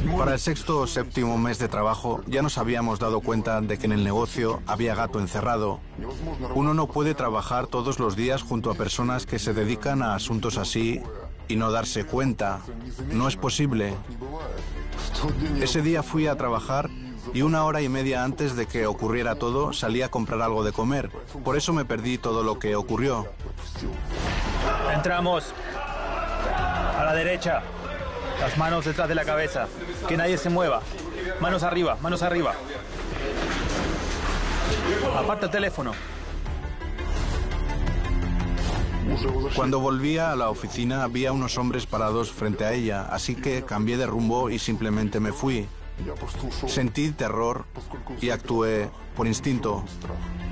Para el sexto o séptimo mes de trabajo ya nos habíamos dado cuenta de que en el negocio había gato encerrado. Uno no puede trabajar todos los días junto a personas que se dedican a asuntos así y no darse cuenta. No es posible. Ese día fui a trabajar y 1 hora y media antes de que ocurriera todo salí a comprar algo de comer. Por eso me perdí todo lo que ocurrió. Entramos. A la derecha. Las manos detrás de la cabeza. Que nadie se mueva. Manos arriba, manos arriba. Aparta el teléfono. Cuando volvía a la oficina había unos hombres parados frente a ella, así que cambié de rumbo y simplemente me fui. Sentí terror y actué por instinto.